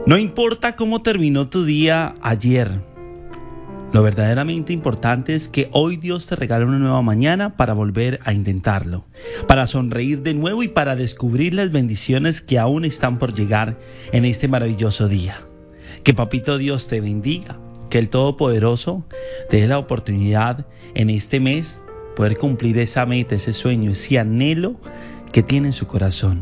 No importa cómo terminó tu día ayer, lo verdaderamente importante es que hoy Dios te regala una nueva mañana para volver a intentarlo, para sonreír de nuevo y para descubrir las bendiciones que aún están por llegar en este maravilloso día. Que Papito Dios te bendiga, que el Todopoderoso te dé la oportunidad en este mes poder cumplir esa meta, ese sueño, ese anhelo que tiene en su corazón.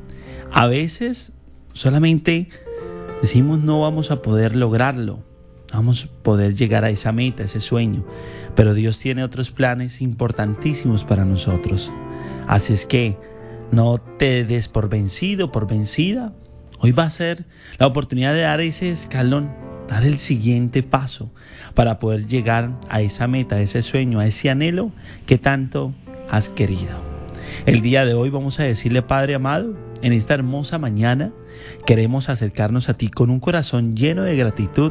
A veces solamente decimos no vamos a poder lograrlo, no vamos a poder llegar a esa meta, ese sueño, pero Dios tiene otros planes importantísimos para nosotros. Así es que no te des por vencido, por vencida. Hoy va a ser la oportunidad de dar ese escalón, dar el siguiente paso para poder llegar a esa meta, a ese sueño, a ese anhelo que tanto has querido. El día de hoy vamos a decirle: Padre amado, en esta hermosa mañana queremos acercarnos a ti con un corazón lleno de gratitud.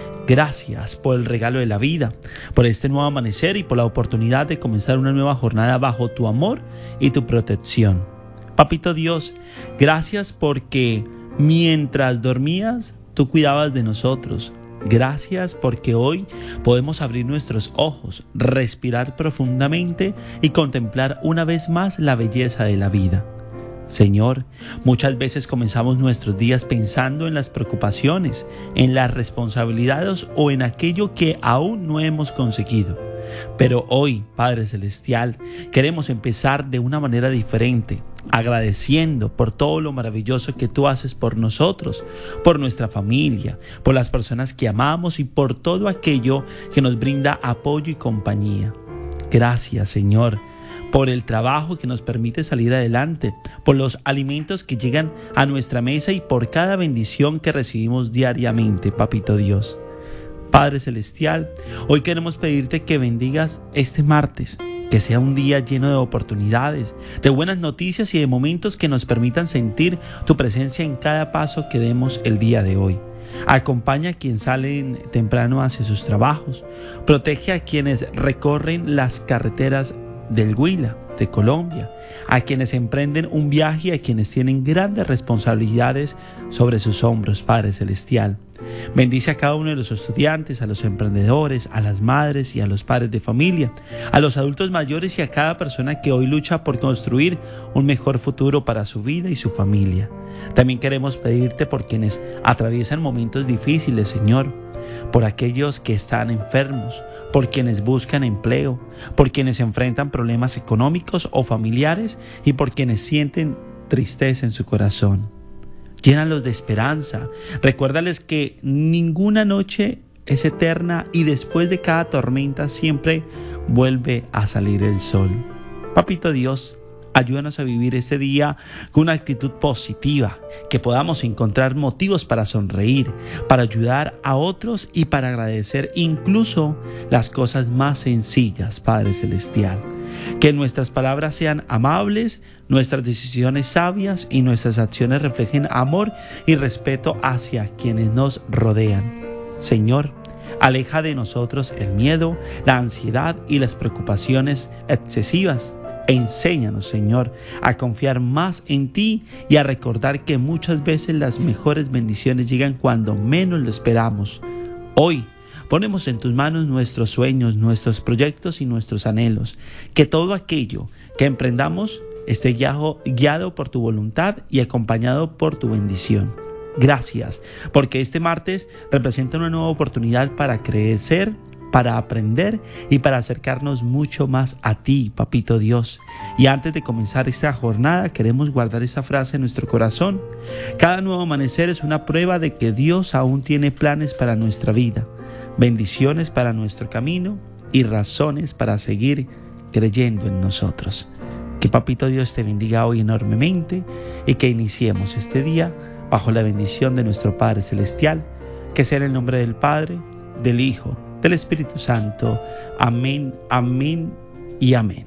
Gracias por el regalo de la vida, por este nuevo amanecer y por la oportunidad de comenzar una nueva jornada bajo tu amor y tu protección. Papito Dios, gracias porque mientras dormías, tú cuidabas de nosotros. Gracias porque hoy podemos abrir nuestros ojos, respirar profundamente y contemplar una vez más la belleza de la vida. Señor, muchas veces comenzamos nuestros días pensando en las preocupaciones, en las responsabilidades o en aquello que aún no hemos conseguido. Pero hoy, Padre Celestial, queremos empezar de una manera diferente, agradeciendo por todo lo maravilloso que tú haces por nosotros, por nuestra familia, por las personas que amamos y por todo aquello que nos brinda apoyo y compañía. Gracias, Señor, por el trabajo que nos permite salir adelante, por los alimentos que llegan a nuestra mesa y por cada bendición que recibimos diariamente, Papito Dios. Padre Celestial, hoy queremos pedirte que bendigas este martes, que sea un día lleno de oportunidades, de buenas noticias y de momentos que nos permitan sentir tu presencia en cada paso que demos el día de hoy. Acompaña a quienes salen temprano hacia sus trabajos, protege a quienes recorren las carreteras del Huila, de Colombia, a quienes emprenden un viaje y a quienes tienen grandes responsabilidades sobre sus hombros, Padre Celestial. Bendice a cada uno de los estudiantes, a los emprendedores, a las madres y a los padres de familia, a los adultos mayores y a cada persona que hoy lucha por construir un mejor futuro para su vida y su familia. También queremos pedirte por quienes atraviesan momentos difíciles, Señor, por aquellos que están enfermos, por quienes buscan empleo, por quienes enfrentan problemas económicos o familiares y por quienes sienten tristeza en su corazón. Llénalos de esperanza. Recuérdales que ninguna noche es eterna y después de cada tormenta siempre vuelve a salir el sol. Papito Dios, ayúdanos a vivir este día con una actitud positiva, que podamos encontrar motivos para sonreír, para ayudar a otros y para agradecer incluso las cosas más sencillas, Padre Celestial. Que nuestras palabras sean amables, nuestras decisiones sabias y nuestras acciones reflejen amor y respeto hacia quienes nos rodean. Señor, aleja de nosotros el miedo, la ansiedad y las preocupaciones excesivas. Enséñanos, Señor, a confiar más en ti y a recordar que muchas veces las mejores bendiciones llegan cuando menos lo esperamos. Hoy ponemos en tus manos nuestros sueños, nuestros proyectos y nuestros anhelos. Que todo aquello que emprendamos esté guiado por tu voluntad y acompañado por tu bendición. Gracias, porque este martes representa una nueva oportunidad para crecer, para aprender y para acercarnos mucho más a ti, Papito Dios. Y antes de comenzar esta jornada, queremos guardar esta frase en nuestro corazón. Cada nuevo amanecer es una prueba de que Dios aún tiene planes para nuestra vida, bendiciones para nuestro camino y razones para seguir creyendo en nosotros. Que Papito Dios te bendiga hoy enormemente y que iniciemos este día bajo la bendición de nuestro Padre Celestial, que sea en el nombre del Padre, del Hijo, del Espíritu Santo. Amén, amén y amén.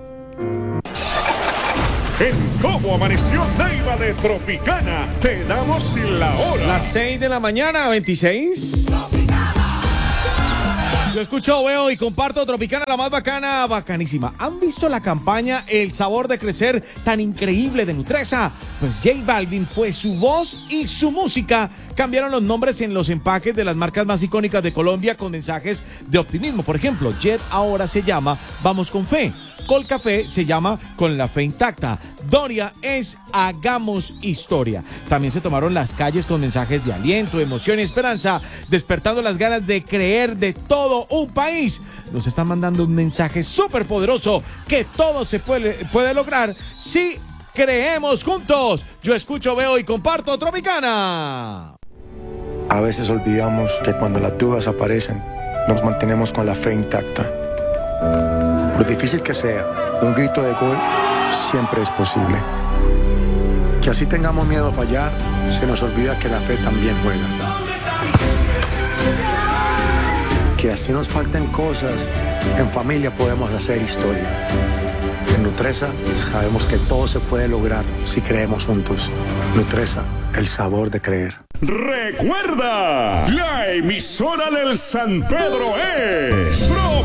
En Cómo Amaneció Neiva de Tropicana, te damos la hora. Las 6 de la mañana, 26. Yo escucho, veo y comparto Tropicana, la más bacana, bacanísima. ¿Han visto la campaña El sabor de crecer tan increíble de Nutresa? Pues J Balvin fue su voz y su música. Cambiaron los nombres en los empaques de las marcas más icónicas de Colombia con mensajes de optimismo. Por ejemplo, Jet ahora se llama Vamos con Fe. Colcafé se llama Con la Fe Intacta. Doria es Hagamos Historia. También se tomaron las calles con mensajes de aliento, emoción y esperanza, despertando las ganas de creer de todo un país. Nos están mandando un mensaje súper poderoso que todo se puede lograr si creemos juntos. Yo escucho, veo y comparto Tropicana. A veces olvidamos que cuando las dudas aparecen, nos mantenemos con la fe intacta. Por difícil que sea, un grito de gol siempre es posible. Que así tengamos miedo a fallar, se nos olvida que la fe también juega. Que así nos falten cosas, en familia podemos hacer historia. En Nutresa sabemos que todo se puede lograr si creemos juntos. Nutresa, el sabor de creer. Recuerda, la emisora del San Pedro es